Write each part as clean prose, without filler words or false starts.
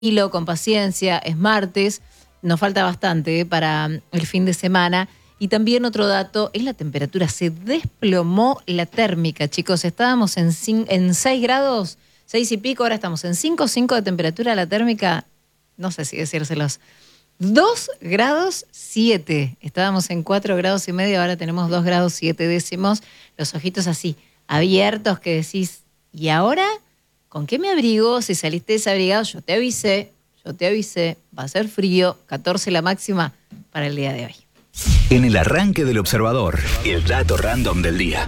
Hilo, con paciencia, es martes, nos falta bastante para el fin de semana. Y también otro dato es la temperatura, se desplomó la térmica, chicos. Estábamos en 6 grados, 6 y pico, ahora estamos en 5 de temperatura, la térmica, no sé si decírselos, 2 grados 7. Estábamos en 4 grados y medio, ahora tenemos 2 grados 7 décimos. Los ojitos así, abiertos, que decís, ¿y ahora? ¿Con qué me abrigo? Si saliste desabrigado, yo te avisé, va a ser frío, 14 la máxima para el día de hoy. En el arranque del Observador, el dato random del día.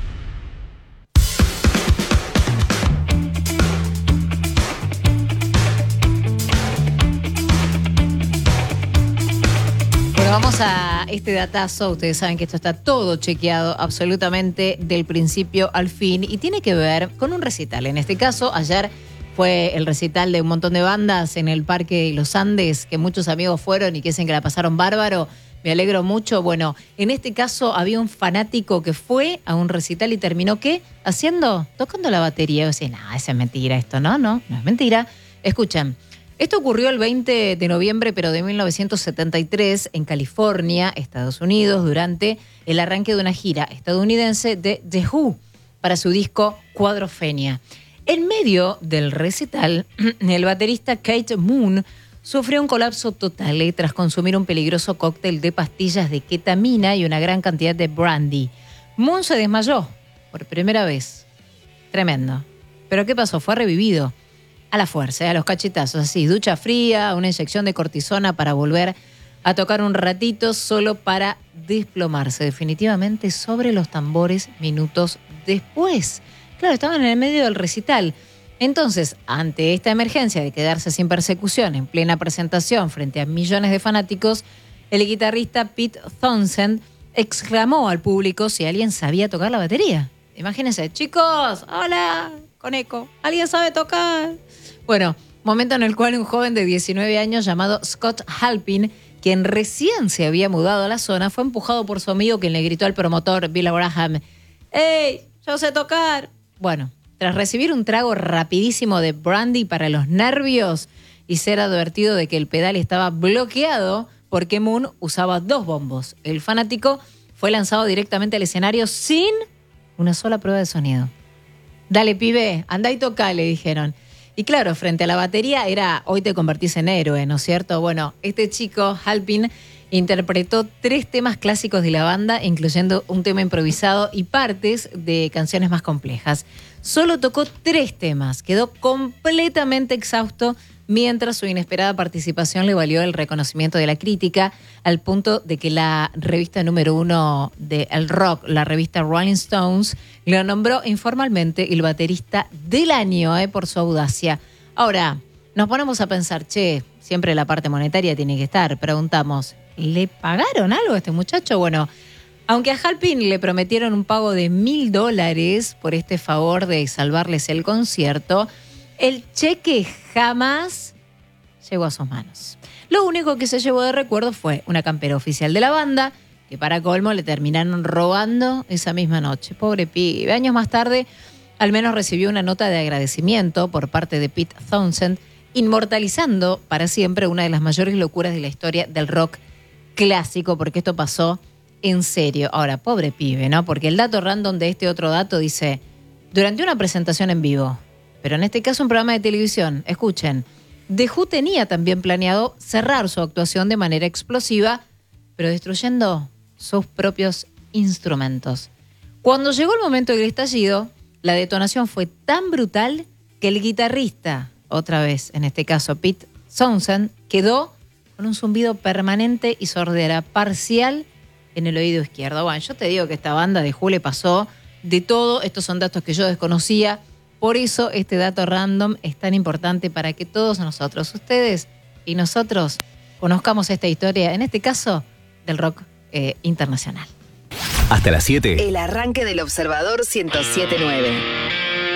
Bueno, vamos a este datazo. Ustedes saben que esto está todo chequeado absolutamente del principio al fin y tiene que ver con un recital. En este caso, ayer fue el recital de un montón de bandas en el Parque de los Andes, que muchos amigos fueron y que dicen que la pasaron bárbaro. Me alegro mucho. Bueno, en este caso había un fanático que fue a un recital y terminó, ¿qué? Tocando la batería. Yo decía, no, esa es mentira esto. No es mentira. Escuchen. Esto ocurrió el 20 de noviembre, pero de 1973, en California, Estados Unidos, durante el arranque de una gira estadounidense de The Who para su disco Quadrophenia. En medio del recital, el baterista Keith Moon sufrió un colapso total tras consumir un peligroso cóctel de pastillas de ketamina y una gran cantidad de brandy. Moon se desmayó por primera vez. Tremendo. ¿Pero qué pasó? Fue revivido. A la fuerza, a los cachetazos, así, ducha fría, una inyección de cortisona para volver a tocar un ratito, solo para desplomarse definitivamente sobre los tambores minutos después. Claro, estaban en el medio del recital. Entonces, ante esta emergencia de quedarse sin persecución en plena presentación frente a millones de fanáticos, el guitarrista Pete Townshend exclamó al público si alguien sabía tocar la batería. Imagínense, chicos, hola, con eco, ¿alguien sabe tocar? Bueno, momento en el cual un joven de 19 años llamado Scott Halpin, quien recién se había mudado a la zona, fue empujado por su amigo, quien le gritó al promotor Bill Graham, ¡Ey, yo sé tocar! Bueno, tras recibir un trago rapidísimo de brandy para los nervios y ser advertido de que el pedal estaba bloqueado porque Moon usaba 2 bombos, el fanático fue lanzado directamente al escenario sin una sola prueba de sonido. Dale, pibe, andá y tocá, le dijeron. Y claro, frente a la batería era, hoy te convertís en héroe, ¿no es cierto? Bueno, este chico, Halpin, interpretó 3 temas clásicos de la banda, incluyendo un tema improvisado y partes de canciones más complejas. Solo tocó 3 temas, quedó completamente exhausto, mientras su inesperada participación le valió el reconocimiento de la crítica, al punto de que la revista número 1 del rock, la revista Rolling Stones, lo nombró informalmente el baterista del año por su audacia. Ahora, nos ponemos a pensar, siempre la parte monetaria tiene que estar. Preguntamos, ¿le pagaron algo a este muchacho? Bueno, aunque a Halpin le prometieron un pago de $1,000 por este favor de salvarles el concierto, el cheque jamás llegó a sus manos. Lo único que se llevó de recuerdo fue una campera oficial de la banda, que para colmo le terminaron robando esa misma noche. Pobre pibe. Años más tarde, al menos recibió una nota de agradecimiento por parte de Pete Townshend, inmortalizando para siempre una de las mayores locuras de la historia del rock clásico, porque esto pasó en serio. Ahora, pobre pibe, ¿no? Porque el dato random de este otro dato dice, durante una presentación en vivo, pero en este caso un programa de televisión, escuchen, The Who tenía también planeado cerrar su actuación de manera explosiva, pero destruyendo sus propios instrumentos. Cuando llegó el momento del estallido, la detonación fue tan brutal que el guitarrista, otra vez, en este caso Pete Townshend, quedó con un zumbido permanente y sordera parcial en el oído izquierdo. Bueno, yo te digo que esta banda de Who le pasó de todo. Estos son datos que yo desconocía. Por eso este dato random es tan importante para que todos nosotros, ustedes y nosotros, conozcamos esta historia, en este caso, del rock internacional. Hasta las 7. El arranque del Observador 107.9.